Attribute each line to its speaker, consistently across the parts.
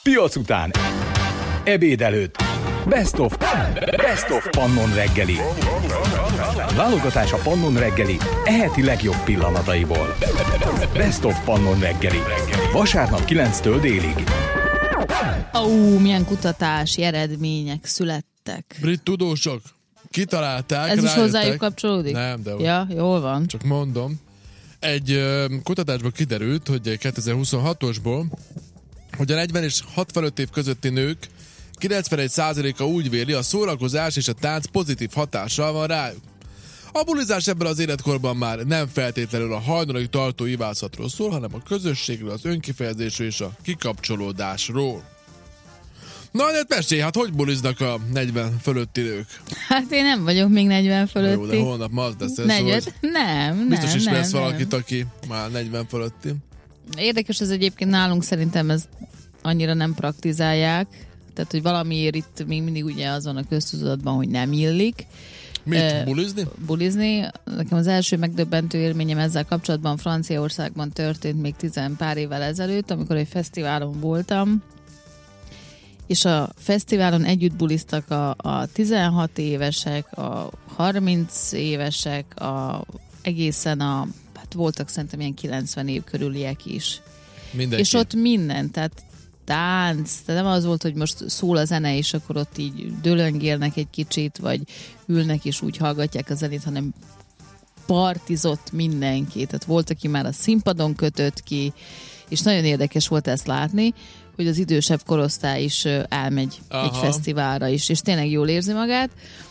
Speaker 1: Piac után, ebéd előtt, Best of Pannon reggeli. Válogatás a Pannon reggeli eheti legjobb pillanataiból. Best of Pannon reggeli. Vasárnap 9-től délig.
Speaker 2: Milyen kutatási eredmények születtek.
Speaker 3: Brit tudósok kitalálták,
Speaker 2: ez is
Speaker 3: rájöttek.
Speaker 2: Hozzájuk kapcsolódik?
Speaker 3: Nem, de
Speaker 2: ja, jól van.
Speaker 3: Csak mondom. Egy kutatásból kiderült, hogy 2026-osból, hogy a 40 és 65 év közötti nők 91%-a úgy véli, a szórakozás és a tánc pozitív hatással van rájuk. A bulizás ebben az életkorban már nem feltétlenül a hajnalig tartó ivászatról szól, hanem a közösségről, az önkifejezésről és a kikapcsolódásról. Na, hát mesélj, hogy buliznak a 40 fölötti nők?
Speaker 2: Hát én nem vagyok még 40 fölötti.
Speaker 3: Jó, de holnap ma az lesz. Szóval
Speaker 2: nem.
Speaker 3: Biztos ismersz valakit, aki már 40 fölötti.
Speaker 2: Érdekes ez egyébként nálunk, szerintem ez annyira nem praktizálják. Tehát, hogy valamiért itt még mindig ugye az van a köztudatban, hogy nem illik.
Speaker 3: Mit? Bulizni?
Speaker 2: Bulizni. Nekem az első megdöbbentő élményem ezzel kapcsolatban Franciaországban történt még 10 pár évvel ezelőtt, amikor egy fesztiválon voltam, és a fesztiválon együtt buliztak a 16 évesek, a 30 évesek, egészen hát voltak szerintem ilyen 90 év körüliek is.
Speaker 3: Mindenki.
Speaker 2: És ott minden, tehát tánc, tehát nem az volt, hogy most szól a zene, és akkor ott így dölöngélnek egy kicsit, vagy ülnek és úgy hallgatják a zenét, hanem partizott mindenki. Tehát volt, aki már a színpadon kötött ki, és nagyon érdekes volt ezt látni, hogy az idősebb korosztály is elmegy egy fesztiválra is, és tényleg jól érzi magát.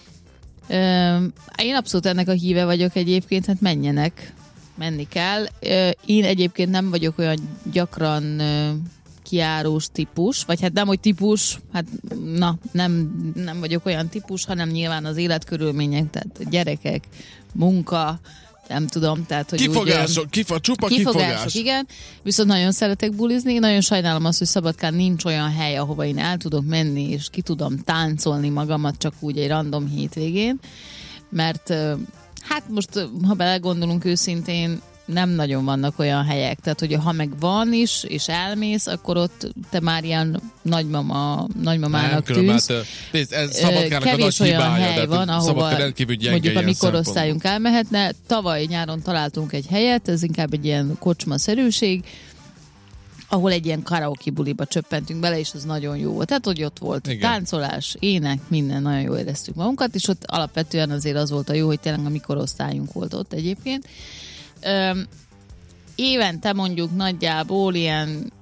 Speaker 2: Én abszolút ennek a híve vagyok egyébként, hát menni kell. Én egyébként nem vagyok olyan gyakran kiárós típus, vagy hát nem, hogy típus, hát nem vagyok olyan típus, hanem nyilván az életkörülmények, tehát gyerekek, munka, nem tudom, tehát hogy
Speaker 3: kifogások, csupa kifogás.
Speaker 2: Igen, viszont nagyon szeretek bulizni, nagyon sajnálom azt, hogy Szabadkán nincs olyan hely, ahova én el tudok menni, és ki tudom táncolni magamat csak úgy egy random hétvégén, mert hát most, ha belegondolunk őszintén, nem nagyon vannak olyan helyek, tehát hogy ha meg van is, és elmész, akkor ott te már ilyen nagymamának tűnsz. Kevés olyan hely van, ahova mondjuk a mi korosztályunk elmehetne. Tavaly nyáron találtunk egy helyet, ez inkább egy ilyen kocsmaszerűség, ahol egy ilyen karaoke buliba csöppentünk bele, és az nagyon jó volt. Tehát, hogy ott volt táncolás, ének, minden, nagyon jól éreztük magunkat, és ott alapvetően azért az volt a jó, hogy tényleg a mi korosztályunk volt ott egyébként. Évente mondjuk nagyjából ilyen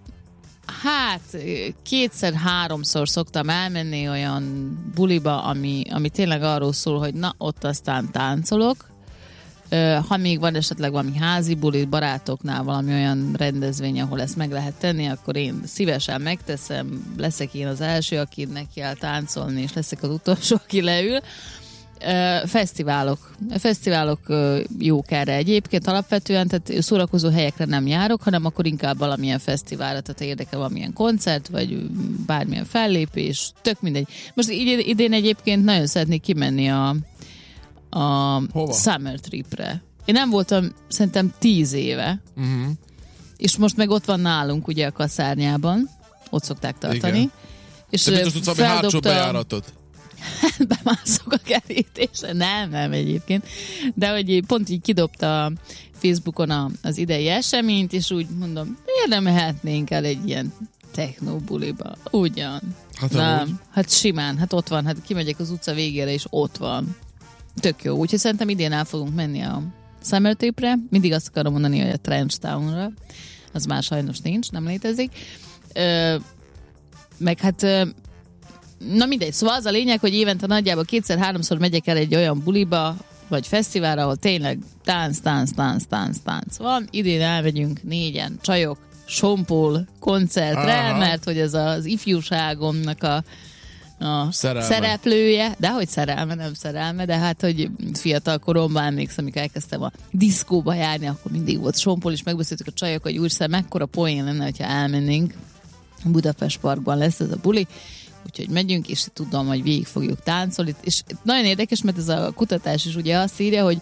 Speaker 2: 2-3-szor szoktam elmenni olyan buliba, ami tényleg arról szól, hogy na, ott aztán táncolok. Ha még van esetleg valami házi buli, barátoknál valami olyan rendezvény, ahol ezt meg lehet tenni, akkor én szívesen megteszem, leszek én az első, aki neki kell táncolni, és leszek az utolsó, aki leül. Fesztiválok jók erre egyébként alapvetően, tehát szórakozó helyekre nem járok, hanem akkor inkább valamilyen fesztiválra, tehát érdekel valamilyen koncert, vagy bármilyen fellépés, tök mindegy. Most idén egyébként nagyon szeretnék kimenni a Summer Tripre. Én nem voltam szerintem 10 éve, és most meg ott van nálunk ugye a kaszárnyában, ott szokták tartani. Igen. És
Speaker 3: te biztos tudsz valami hátsó bejáratot?
Speaker 2: Bemászok a kerítésre. Nem egyébként. De hogy pont így kidobta Facebookon az idei eseményt, és úgy mondom, miért nem mehetnénk el egy ilyen technobuliba? Ugyan. Hát simán, hát ott van, hát kimegyek az utca végére, és ott van. Tök jó. Úgyhogy szerintem idén el fogunk menni a Summer Tripre. Mindig azt akarom mondani, hogy a Trench Townra. Az már sajnos nincs, nem létezik. Meg hát na mindegy, szóval az a lényeg, hogy évente nagyjából 2-3-szor megyek el egy olyan buliba, vagy fesztiválra, ahol tényleg tánc van. Idén elmegyünk 4-en, csajok, Sompol koncertre, mert hogy ez az ifjúságomnak a szereplője, de hogy nem szerelme, de hát, hogy fiatal koromban emlékszem, amikor elkezdtem a diszkóba járni, akkor mindig volt Sompol, és megbeszéltük a csajok, hogy úristen, mekkora poén lenne, hogyha elmennénk. Budapest Parkban lesz ez a buli, úgyhogy megyünk, és tudom, hogy végig fogjuk táncolni, és nagyon érdekes, mert ez a kutatás is ugye azt írja, hogy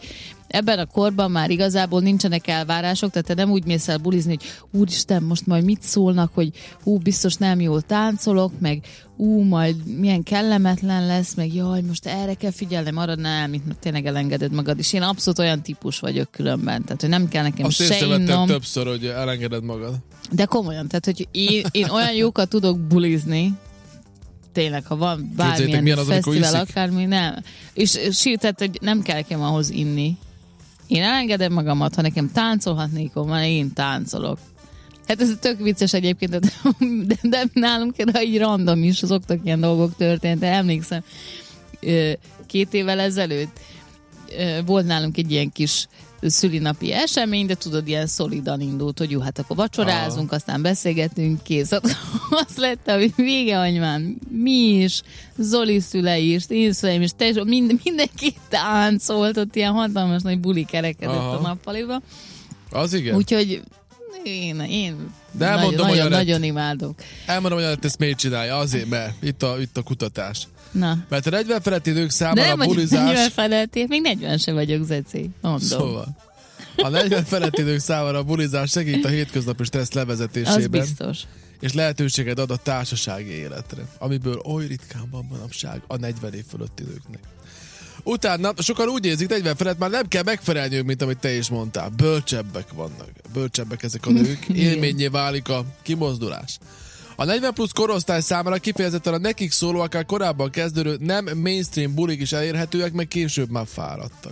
Speaker 2: ebben a korban már igazából nincsenek elvárások, tehát te nem úgy mész el bulizni, hogy úristen, most majd mit szólnak, hogy biztos nem jól táncolok, meg majd milyen kellemetlen lesz, meg jaj, most erre kell figyelnem, arra nem, mint tényleg elengeded magad, és én abszolút olyan típus vagyok különben, tehát hogy nem kell nekem
Speaker 3: azt
Speaker 2: se innom.
Speaker 3: Többször, hogy elengeded magad.
Speaker 2: De komolyan, tehát hogy én olyan jókat tudok bulizni, tényleg, ha van bármilyen fesztivál, akármi, nem. És tehát, hogy nem kell nekem ahhoz inni. Én elengedem magamat, ha nekem táncolhatnék, van, én táncolok. Hát ez tök vicces egyébként, de nálunk így random is szoktak ilyen dolgok történni. De emlékszem, 2 évvel ezelőtt volt nálunk egy ilyen kis szülinapi esemény, de tudod, ilyen szolidan indult, hogy jó, hát akkor vacsorázunk, aztán beszélgetünk, kész. Az lett a vége, anymán, mi is, Zoli szülei is, én szüleim is, te is, mindenki táncolt, ott ilyen hatalmas nagy buli kerekedett a nappaliba.
Speaker 3: Az igen.
Speaker 2: Úgyhogy én
Speaker 3: de
Speaker 2: nagyon imádok.
Speaker 3: Elmondom, hogy ezt miért csinálja, azért, mert itt a kutatás.
Speaker 2: Na.
Speaker 3: Mert a 40 feletti nők számára a bulizás...
Speaker 2: 40 feletti, még 40 se vagyok, Zeci. Mondom.
Speaker 3: Szóval. A 40 feletti nők számára a bulizás segít a hétköznapi stressz levezetésében.
Speaker 2: Az biztos.
Speaker 3: És lehetőséget ad a társasági életre, amiből oly ritkán van manapság a 40 év fölötti nőknek. Utána sokan úgy érzik, 40 felett már nem kell megfelelniük, mint amit te is mondtál. Bölcsebbek vannak. Bölcsebbek ezek a nők. Élménnyé válik a kimozdulás. A 40 plusz korosztály számára kifejezetten a nekik szóló, akár korábban kezdődő nem mainstream bulik is elérhetőek, meg később már fáradtak.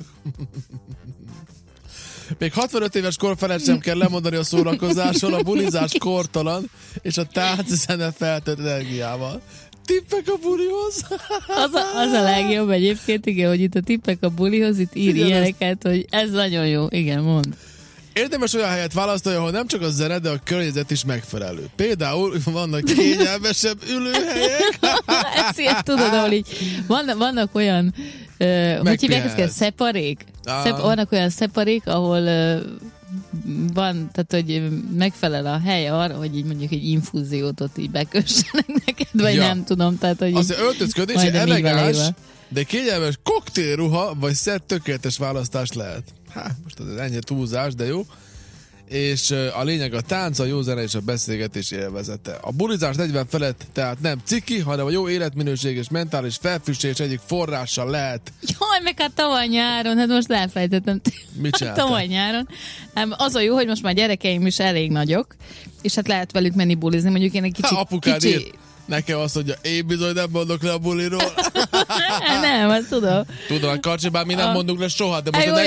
Speaker 3: Még 65 éves kor felett sem kell lemondani a szórakozásról, a bulizás kortalan, és a tánc zene feltett energiával. Tippek a bulihoz!
Speaker 2: Az a legjobb egyébként, igen, hogy itt a tippek a bulihoz, itt ír ilyeneket, hogy ez nagyon jó. Igen, mondd.
Speaker 3: Érdemes olyan helyet választani, ahol nem csak a zene, de a környezet is megfelelő. Például vannak kényelmesebb ülőhelyek.
Speaker 2: Ezt ilyen tudod, ahol így vannak olyan hogy hívják ezt, szeparék? Vannak olyan szeparék, ahol van, tehát hogy megfelel a hely arra, hogy így mondjuk egy infúziót ott így bekössenek neked, vagy nem tudom. Tehát, hogy
Speaker 3: az öltözködés elegáns, de kényelmes koktélruha vagy szett tökéletes választás lehet. Most ez ennyi túlzás, de jó. És a lényeg a tánc, a jó zene és a beszélgetés élvezete. A bulizás 40 felett tehát nem ciki, hanem a jó életminőség és mentális felfrissülés egyik forrása lehet.
Speaker 2: Jaj, meg hát tavaly nyáron, hát most elfelejtettem.
Speaker 3: Mit csináltál?
Speaker 2: Tavaly nyáron. Az a jó, hogy most már gyerekeim is elég nagyok, és hát lehet velük menni bulizni, mondjuk én egy kicsi...
Speaker 3: Nekem azt mondja, én bizony nem mondok le a buliról.
Speaker 2: Nem, azt tudom.
Speaker 3: Tudom, a Karcsi, bár mi nem mondunk le soha, de most a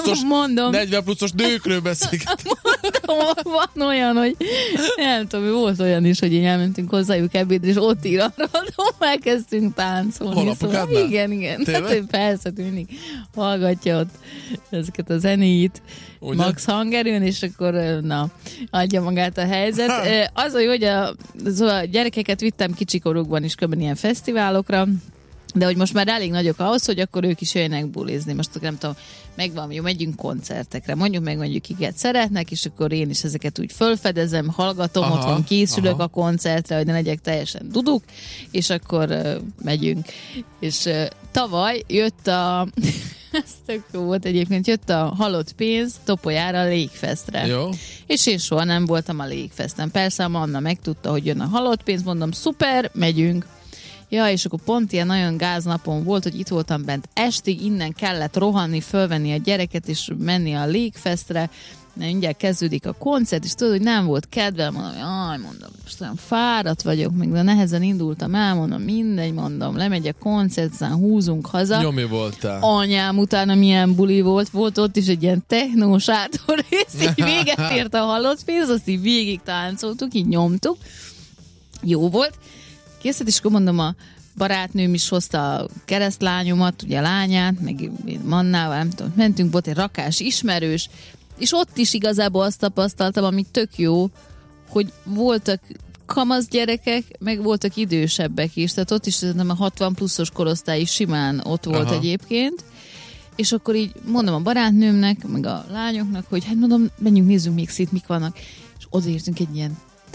Speaker 3: 40 pluszos nőkről beszélgetünk.
Speaker 2: Van olyan, hogy nem tudom, volt olyan is, hogy így elmentünk hozzájuk ebédre, és ott ír arról, elkezdtünk táncolni.
Speaker 3: Hol apukádnál?
Speaker 2: Igen. Hát, persze, mindig hallgatja ott ezeket a zenéit. Ugye? Max hangerőn, és akkor adja magát a helyzet. Az a jó, hogy a gyerekeket vittem kicsikorukban is köbben ilyen fesztiválokra, de hogy most már elég nagyok ahhoz, hogy akkor ők is jöjjenek bulizni. Most nem tudom, megvan, jó, megyünk koncertekre, mondjuk kiket szeretnek, és akkor én is ezeket úgy fölfedezem, hallgatom, otthon készülök a koncertre, hogy ne legyek teljesen duduk, és akkor megyünk. És tavaly jött ez tök jó volt egyébként, jött a halott pénz Topolyára a Légfestre.
Speaker 3: Jó.
Speaker 2: És én soha nem voltam a Légfesten. Persze a Manna megtudta, hogy jön a halott pénz, mondom, szuper, megyünk. Ja, és akkor pont ilyen nagyon gáznapon volt, hogy itt voltam bent estig, innen kellett rohanni, fölvenni a gyereket, és menni a Légfestre. Mindjárt kezdődik a koncert, és tudod, hogy nem volt kedvel, mondom, most olyan fáradt vagyok, még de nehezen indultam el, mondom, mindegy, mondom, lemegy a koncert, aztán húzunk haza.
Speaker 3: Nyomi voltál.
Speaker 2: Anyám, utána milyen buli volt ott is egy ilyen technó sátor rész, így véget ért a halott pénz, azt így végig táncoltuk, így nyomtuk. Jó volt. Készít, és akkor mondom, a barátnőm is hozta a keresztlányomat, ugye a lányát, meg Mannával, nem tudom, mentünk, volt egy rakás ismerős, és ott is igazából azt tapasztaltam, ami tök jó, hogy voltak kamasz gyerekek, meg voltak idősebbek is, tehát ott is nem a 60 pluszos korosztály is simán ott volt egyébként, és akkor így mondom a barátnőmnek, meg a lányoknak, hogy hát mondom, menjünk, nézzünk még szét, mik vannak, és odaértünk egy ilyen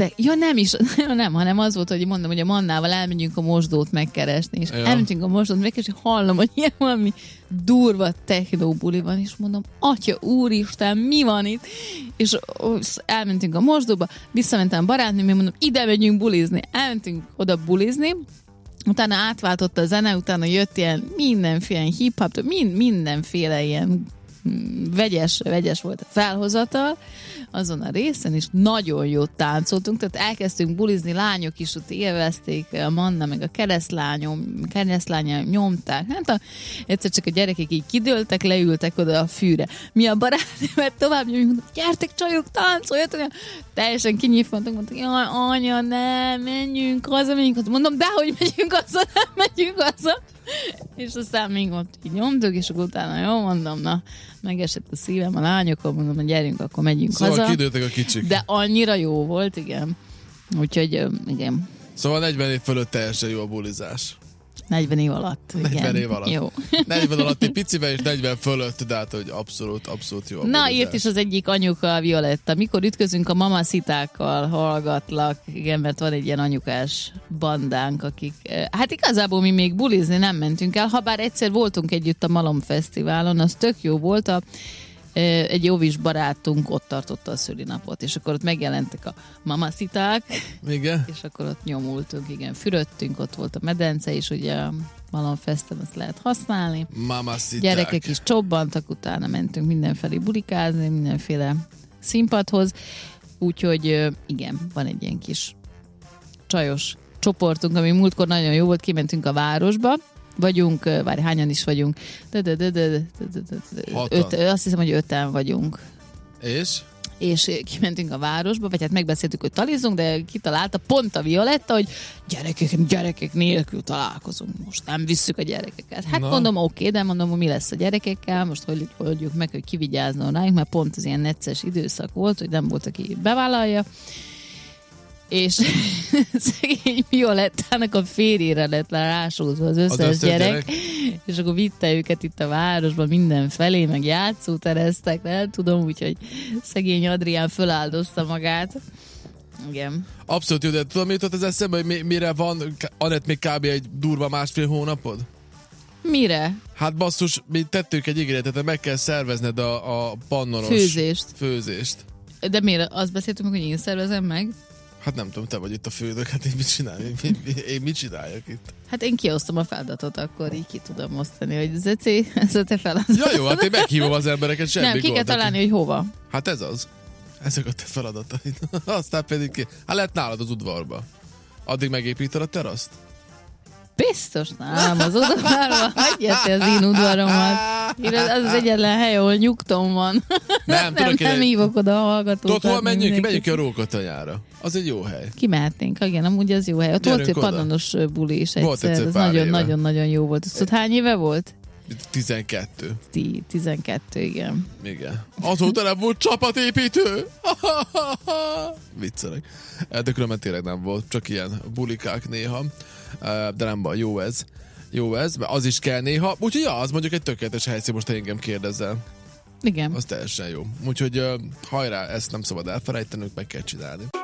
Speaker 2: Ja, nem is, nem, hanem az volt, hogy mondom, hogy a Mannával elmegyünk a mosdót megkeresni, és elmentünk a mosdót megkeresni, és hallom, hogy ilyen valami durva technóbuli van, és mondom, atya úristen, mi van itt? És elmentünk a mosdóba, visszamentem a barátnőm, és mondom, ide megyünk bulizni. Elmentünk oda bulizni, utána átváltott a zene, utána jött ilyen mindenféle hip-hop, mindenféle ilyen vegyes volt a felhozatal azon a részen, és nagyon jót táncoltunk, tehát elkezdtünk bulizni, lányok is ott élvezték, a Manna meg a keresztlányom nyomták, hát egyszer csak a gyerekek így kidőltek, leültek oda a fűre. Mi a barátnőmet tovább mondtuk, gyertek csajok, táncoljatok, teljesen kinyífontunk, mondtuk, jaj, anya, ne, menjünk haza, mondom, dehogy megyünk haza, és aztán még ott így nyomtuk, és akkor utána jó, mondom, na, megesett a szívem a lányokon, mondom, na gyerünk, akkor megyünk
Speaker 3: szóval
Speaker 2: haza.
Speaker 3: Kidőltek a kicsik.
Speaker 2: De annyira jó volt, igen. Úgyhogy, igen.
Speaker 3: Szóval 40 év fölött teljesen jó a bulizás.
Speaker 2: 40 év alatt.
Speaker 3: 40 év alatt.
Speaker 2: Jó.
Speaker 3: 40 alatt egy picivel, és 40 fölött, de hát, hogy abszolút jó a
Speaker 2: Na,
Speaker 3: bulizás.
Speaker 2: írt is az egyik anyuka, a Violetta. Mikor ütközünk a mamaszitákkal, hallgatlak. Igen, mert van egy ilyen anyukás bandánk, akik... Hát igazából mi még bulizni nem mentünk el, habár egyszer voltunk együtt a Malom Fesztiválon, az tök jó volt, egy jóvis barátunk ott tartotta a szülinapot, és akkor ott megjelentek a mamasziták,
Speaker 3: igen?
Speaker 2: És akkor ott nyomultunk, igen, fürödtünk, ott volt a medence, és ugye a Malom Festen azt lehet használni.
Speaker 3: Mamasiták.
Speaker 2: Gyerekek is csobbantak, utána mentünk mindenfelé bulikázni, mindenféle színpadhoz, úgyhogy igen, van egy ilyen kis csajos csoportunk, ami múltkor nagyon jó volt, kimentünk a városba, vagyunk, várj, hányan is vagyunk? Azt hiszem, hogy 5-en vagyunk. És kimentünk a városba, vagy hát megbeszéltük, hogy talizunk, de kitalálta pont a Violetta, hogy gyerekek nélkül találkozunk. Most nem visszük a gyerekeket. Hát mondom, oké, de mondom, mi lesz a gyerekekkel, most hogy oldjuk meg, hogy kivigyázzon rájuk, mert pont az ilyen necces időszak volt, hogy nem volt, aki bevállalja. És szegény Violettának a férjére lett rásózva az összes gyerek, és akkor vitte őket itt a városban mindenfelé, meg játszótereztek, nem tudom, úgyhogy szegény Adrián föláldozta magát. Igen.
Speaker 3: Abszolút jó, de tudom, mi jutott az eszembe, hogy mire van, Anett, még kb. Egy durva 1,5 hónapod?
Speaker 2: Mire?
Speaker 3: Hát basszus, mi tettünk egy ígéretet, meg kell szervezned a pannonos főzést.
Speaker 2: De miért? Azt beszéltünk meg, hogy én szervezem meg?
Speaker 3: Hát nem tudom, te vagy itt a fődök, hát én mit csinálok? Én mit csináljak itt?
Speaker 2: Hát én kiosztom a feladatot, akkor így ki tudom osztani, hogy Zeci, ez a te feladat.
Speaker 3: Ja jó, hát én meghívom az embereket, semmi
Speaker 2: nem, ki kell találni, hogy hova.
Speaker 3: Hát ez az. Ezek a te feladataid. Aztán pedig ki. Hát lehet nálad az udvarba. Addig megépíted a teraszt?
Speaker 2: Biztos nem, az udvarba. Hagyjál te az én udvaromat. Az az egyetlen hely, ahol nyugtom van. Nem hívok oda a hallgatókat.
Speaker 3: Tudod, hol menjünk ki a Rókatanyára. Az egy jó hely.
Speaker 2: Kimehetnénk, igen, amúgy az jó hely. Ott volt egy pannonos buli is egyszer. Ez nagyon-nagyon jó volt. Tudod, hány éve volt?
Speaker 3: 12.
Speaker 2: 12, igen.
Speaker 3: Igen. Azóta nem volt csapatépítő. Viccelek. De különben tényleg nem volt, csak ilyen bulikák néha. De nem baj, jó ez, mert az is kell néha. Úgyhogy ja, az mondjuk egy tökéletes helyszín, most engem kérdezzel.
Speaker 2: Igen.
Speaker 3: Az teljesen jó. Úgyhogy hajrá, ezt nem szabad elfelejtenünk, meg kell csinálni.